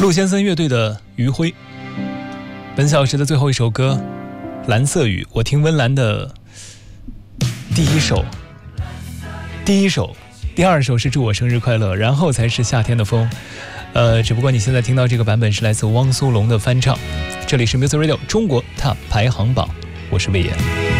陆先森乐队的《余晖》。本小时的最后一首歌《蓝色雨》，我听温岚的第一首，第二首是祝我生日快乐，然后才是夏天的风。只不过你现在听到这个版本是来自汪苏泷的翻唱。这里是 Music Radio 中国 Top 排行榜，我是魏岩。